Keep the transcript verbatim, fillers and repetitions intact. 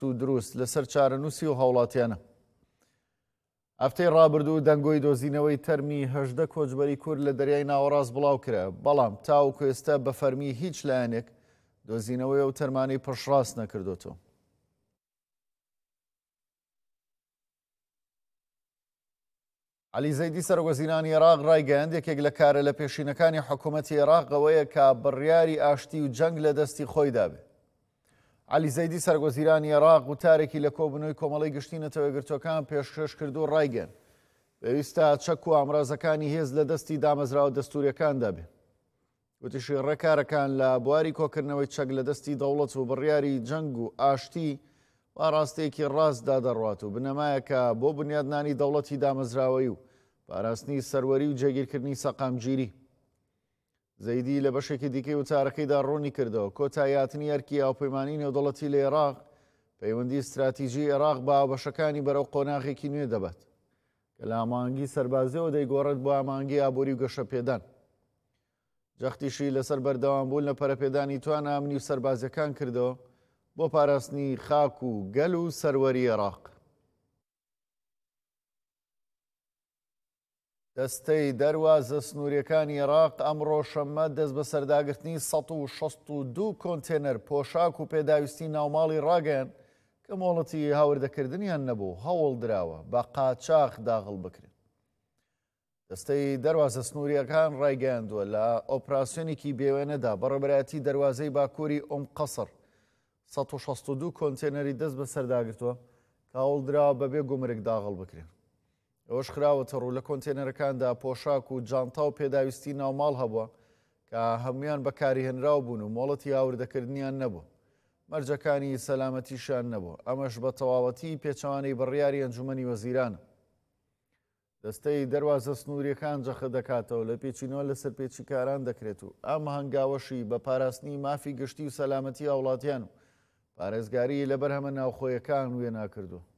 و دروست لەسەر چارەنووسی و هاوڵاتیانە. هەفتەی ڕابردوو دەنگۆی دۆزینەوەی تەرمی هەژدە کۆچبەری کورد لە دەریای ناوەڕاست بڵاو کرا، بەڵام تاوەکو ئێستا بە فەرمی هیچ لایەنێک دۆزینەوەی ئەو تەرمانەی پەشڕاست نەکردوتەوە. عەلی زەیدی سەرۆکوەزیرانی عێراق ڕایگەیاند یەکێک لە کارە لە پێشینەکانی حکوومەتی عێراق ئەوەیە کە بڕیاری ئاشتی و جەنگ لە دەستی خۆی دابێ. عەلی زەیدی سەرۆکوەزیرانی عێراق وتارێکی لە کۆبوونەوەی کۆمەڵەی گشتی نەتەوە یەکگرتووەکان پێشکەش کردو ڕایگەیاند پێویستە چەک و ئامرازەکانی هێز لە دەستی دامەزراوە دەستووریەکاندا بێ. وتیشی ڕێکارەکان لە بواری کۆکردنەوەی چەک لە دەستی دەوڵەت و بڕیاری جەنگ و ئاشتی وا ڕاستەیەکی ڕاستدا دەڕوات و بنەمایەکە بۆ بنیادنانی دەوڵەتی دامەزراوەی و پاراستنی سەروەری و جێگیرکردنی سەقامگیری. زەیدی لە بەشێکی دیکەی وتارەکەیدا ڕوونی کردەوە کۆتاییاتنی ئەرکی هاوپەیمانیی نێودەوڵەتی لە عێراق پەیوەندی استراتیژی عێراق بە هاوبەشەکانی بەرەو قۆناغێکی نوێ دەبات کە لە ئامانگی سەربازیەوە دەیگۆڕێت بۆ ئامانگی ئابووری و گەشەپێدان. جەختیشی لەسەر بەردەوامبوون لە پەرەپێدانی توان ئامنی و سەربازیەکان کردەوە بۆ پاراستنی خاک و گەل و سەروەری عێراق. دەستەی دەروازە سنووریەکانی عێراق ئەمڕۆ شەممە دەست بە سەرداگرتنی سەد و شەست و دوو کۆنتێنەر پۆشاک و پێداویستی ناوماڵی ڕاگەیان کە مۆڵەتی هاوردەکردنیان نەبوو هەوڵ دراوە بە قاچاق داغڵ بکرێن. دەستەی دەروازە سنووریەکان ڕایگەیاندووە لە ئۆپراسیۆنێکی بێوێنەدا بەڕێبەرایەتی دەروازەی باکووری ئۆم قەسڕ سەد و شەست و دوو کۆنتێنەری دەست بە سەرداگرتووە کە هەوڵ دراوە بەبێ گومرگ داغڵ بکرێن. ئەوەش خراوەتە ڕوو لە کۆنتێنەرەکاندا پۆشاک و جانتا و پێداویستی ناوماڵ هەبووە کە هەمویان بەکاری هێنراو بوون و مۆڵەتی هاوردەکردنیان نەبوو، مەرجەکانی سەلامەتیشان نەبوو. ئەمەش بە تەواوەتی پێچەوانەی بڕیاری ئەنجومەنی وەزیرانە. دەستەی دەروازە سنووریەکان جەخە دەکاتەوە لە پێچینەوە لەسەر پێچیکاران دەکرێت و ئەم هەنگاوەشی بە پاراستنی مافی گشتی و سەلامەتی هاوڵاتیان و پارێزگاری لە بەرهەمە ناوخۆیەکان وێ ناکردووە.